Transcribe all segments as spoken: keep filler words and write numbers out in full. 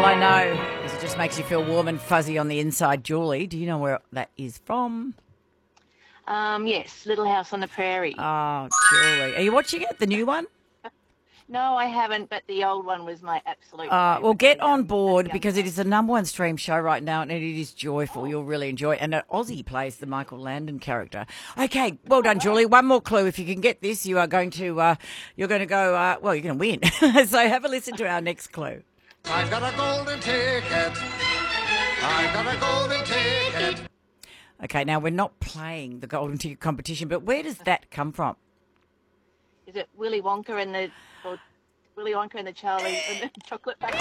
all I know is it just makes you feel warm and fuzzy on the inside. Julie, do you know where that is from? Um, yes, Little House on the Prairie. Oh, Julie. Are you watching it, the new one? No, I haven't, but the old one was my absolute Uh, well, favourite get as a young- on board as a young because it girl. is the number one stream show right now and it is joyful. You'll really enjoy it. And uh, Aussie plays the Michael Landon character. Okay, well done, Julie. One more clue. If you can get this, you are going to, uh, you're going to go, uh, well, you're going to win. So have a listen to our next clue. I've got a golden ticket. I've got a golden ticket. Okay, now we're not playing the Golden Ticket competition, but where does that come from? Is it Willy Wonka and the or Willy Wonka and the Charlie and the Chocolate Factory?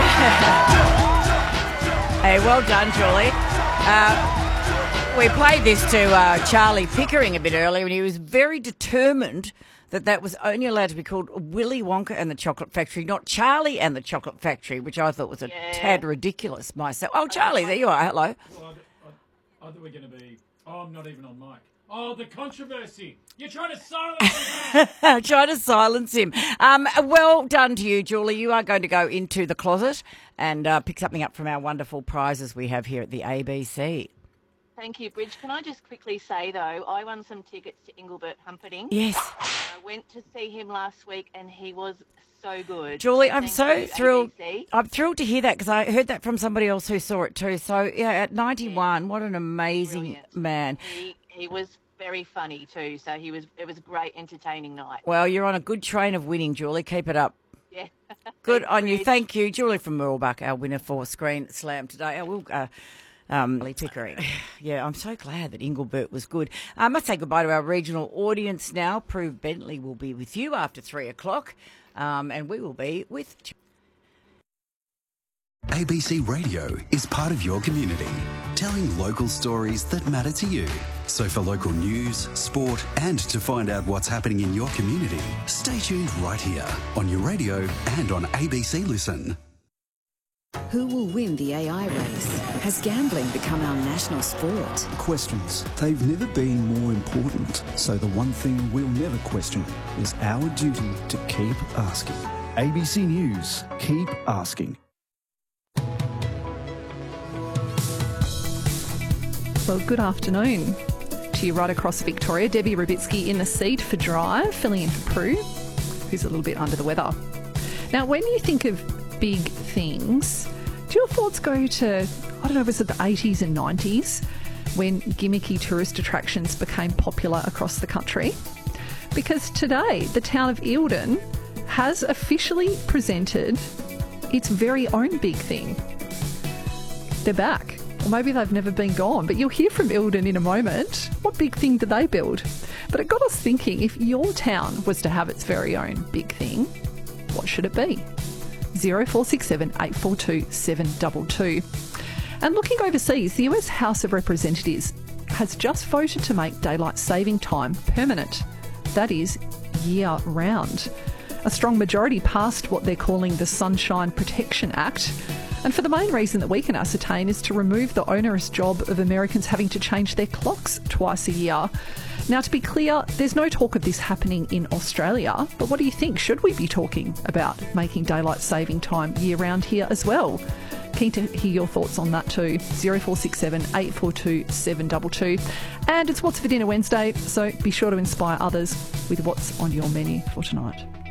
Hey, well done, Julie. Uh, we played this to uh, Charlie Pickering a bit earlier, and he was very determined that that was only allowed to be called Willy Wonka and the Chocolate Factory, not Charlie and the Chocolate Factory, which I thought was a Yeah. tad ridiculous myself. Oh, Charlie, there you are. Hello. Well, I, I, I thought we were going to be... Oh, I'm not even on mic. Oh, the controversy. You're trying to silence me. Try to silence him. Um, well done to you, Julie. You are going to go into the closet and uh, pick something up from our wonderful prizes we have here at the A B C. Thank you, Bridge. Can I just quickly say, though, I won some tickets to Engelbert Humperdinck. Yes. I went to see him last week and he was so good. Julie, I'm Thank so you, thrilled. A B C. I'm thrilled to hear that because I heard that from somebody else who saw it too. So, yeah, at ninety-one, what an amazing Brilliant. man. He, he was very funny too, so he was. It was a great, entertaining night. Well, you're on a good train of winning, Julie. Keep it up. Yeah. Good Thanks, on you. Bridge. Thank you. Julie from Mirrabluck, our winner for Screen Slam today. I will... Uh, Um, Lee Pickering. Yeah, I'm so glad that Engelbert was good. I must say goodbye to our regional audience now. Prue Bentley will be with you after three o'clock, um, and we will be with... A B C Radio is part of your community, telling local stories that matter to you. So for local news, sport, and to find out what's happening in your community, stay tuned right here on your radio and on A B C Listen. Who will win the A I race? Has gambling become our national sport? Questions. They've never been more important. So the one thing we'll never question is our duty to keep asking. A B C News. Keep asking. Well, good afternoon to you right across Victoria. Debbie Rubitsky in the seat for Drive, filling in for Prue, who's a little bit under the weather. Now, when you think of big things, do your thoughts go to, I don't know, was it the eighties and nineties when gimmicky tourist attractions became popular across the country? Because today, the town of Eildon has officially presented its very own big thing. They're back. Or maybe they've never been gone, but you'll hear from Eildon in a moment. What big thing did they build? But it got us thinking, if your town was to have its very own big thing, what should it be? zero four six seven, eight four two, seven two two. And looking overseas, the U S House of Representatives has just voted to make daylight saving time permanent. That is, year round. A strong majority passed what they're calling the Sunshine Protection Act. And for the main reason that we can ascertain is to remove the onerous job of Americans having to change their clocks twice a year. Now, to be clear, there's no talk of this happening in Australia, but what do you think? Should we be talking about making daylight saving time year-round here as well? Keen to hear your thoughts on that too. zero four six seven, eight four two, seven two two. And it's What's for Dinner Wednesday, so be sure to inspire others with what's on your menu for tonight.